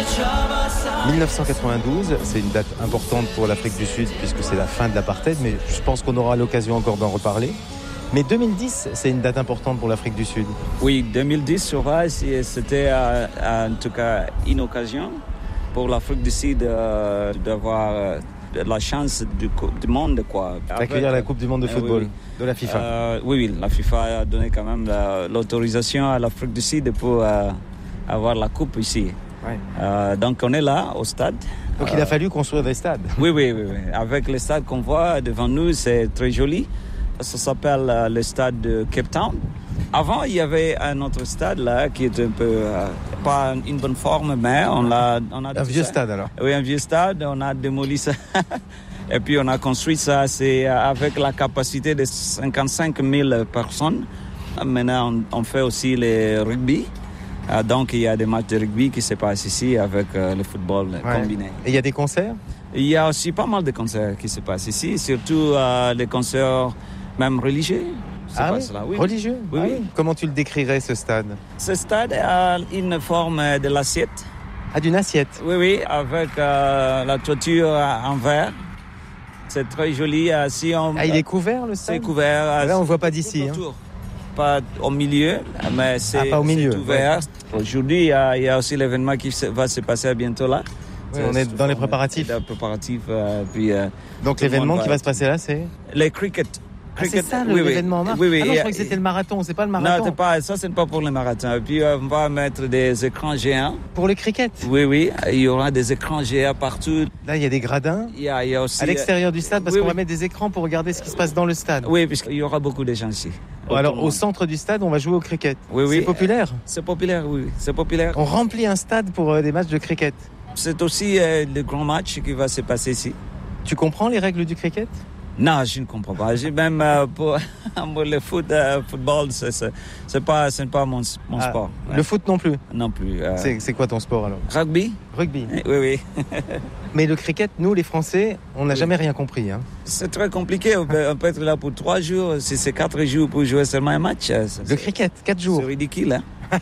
1992, c'est une date importante pour l'Afrique du Sud puisque c'est la fin de l'apartheid, mais je pense qu'on aura l'occasion encore d'en reparler. Mais 2010, c'est une date importante pour l'Afrique du Sud. Oui, 2010, c'était en tout cas une occasion pour l'Afrique du Sud d'avoir la chance du monde, quoi. D'accueillir la Coupe du Monde de football, oui. De la FIFA. Oui, la FIFA a donné quand même l'autorisation à l'Afrique du Sud pour avoir la Coupe ici. Ouais. Donc on est là, au stade. Donc il a fallu construire des stades. Oui. Avec les stades qu'on voit devant nous, c'est très joli. Ça s'appelle le stade de Cape Town. Avant, il y avait un autre stade là qui était un peu pas une bonne forme, mais on a un vieux stade alors. Oui, un vieux stade. On a démoli ça et puis on a construit ça. C'est avec la capacité de 55 000 personnes. Maintenant, on fait aussi le rugby. Donc il y a des matchs de rugby qui se passent ici avec le football combiné. Et il y a des concerts? Il y a aussi pas mal de concerts qui se passent ici, surtout les concerts même religieux. Oui. Religieux? Oui. Comment tu le décrirais, ce stade? Ce stade a une forme de l'assiette. Ah, d'une assiette? Oui, avec la toiture en verre. C'est très joli. Il est couvert, le stade? C'est couvert. Là, on ne voit pas d'ici. Pas au milieu, mais c'est ouvert. Ouais. Aujourd'hui, il y a aussi l'événement qui va se passer bientôt là. Oui, on est dans les préparatifs. Donc l'événement qui va se passer là, c'est les cricket. C'est ça l'événement en mars? Oui. Ah non, je croyais que c'était le marathon, c'est pas le marathon. Non, ça c'est pas pour le marathon. Et puis on va mettre des écrans géants. Pour le cricket? Oui, il y aura des écrans géants partout. Là, il y a des gradins. Il y a aussi à l'extérieur du stade parce qu'on va mettre des écrans pour regarder ce qui se passe dans le stade. Oui, puisqu'il y aura beaucoup de gens ici. Alors au centre du stade, on va jouer au cricket. Oui. C'est populaire? C'est populaire, oui. C'est populaire. On remplit un stade pour des matchs de cricket. C'est aussi le grand match qui va se passer ici. Tu comprends les règles du cricket? Non, je ne comprends pas. Même pour le football, c'est pas mon sport. Le foot non plus? Non plus. C'est quoi ton sport alors? Rugby. Oui. Mais le cricket, nous les Français, on n'a jamais rien compris. Hein. C'est très compliqué. On peut être là pour 3 jours. Si c'est 4 jours pour jouer seulement un match. Le cricket, 4 jours. C'est ridicule. Hein?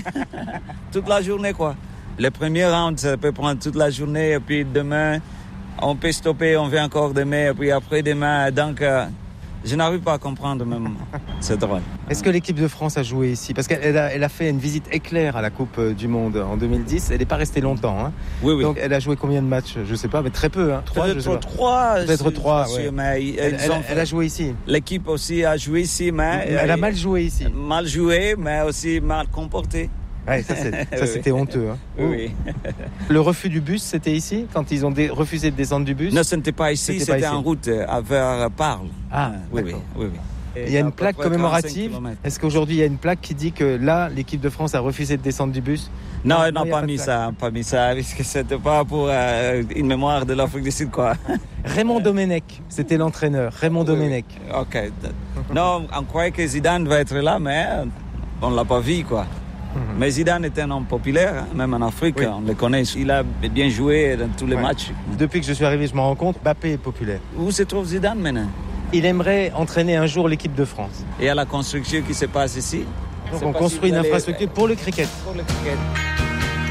Toute la journée, quoi. Le premier round, ça peut prendre toute la journée. Et puis demain, on peut stopper, on vient encore demain. Et puis après demain, donc je n'arrive pas à comprendre même. C'est drôle. Est-ce que l'équipe de France a joué ici? Parce qu'elle a fait une visite éclair à la Coupe du Monde en 2010. Elle n'est pas restée longtemps. Hein. Oui. Donc elle a joué combien de matchs? Je ne sais pas, mais très peu. Hein. 3, je sais pas. 3. Peut-être 3. Ouais. Mais elle a joué ici. L'équipe aussi a joué ici, mais elle a mal joué ici. Mal joué, mais aussi mal comporté. Ouais, ça c'était honteux. Hein. Oui. Le refus du bus, c'était ici, quand ils ont refusé de descendre du bus? Non, ce n'était pas ici, c'était en route vers Parle. Ah, oui. Il y a une plaque commémorative. Est-ce qu'aujourd'hui il y a une plaque qui dit que là, l'équipe de France a refusé de descendre du bus? Non, ils n'ont pas mis ça, parce que c'était pas pour une mémoire de l'Afrique du Sud, quoi. Raymond Domenech, c'était l'entraîneur. Raymond Domenech. Ok. Non, on croyait que Zidane va être là, mais on l'a pas vu, quoi. Mais Zidane est un homme populaire, hein, même en Afrique, on le connaît. Il a bien joué dans tous les matchs. Depuis que je suis arrivé, je me rends compte, Mbappé est populaire. Où se trouve Zidane maintenant? Il aimerait entraîner un jour l'équipe de France. Et à la construction qui se passe ici? Donc on construit une infrastructure pour le cricket. Pour le cricket.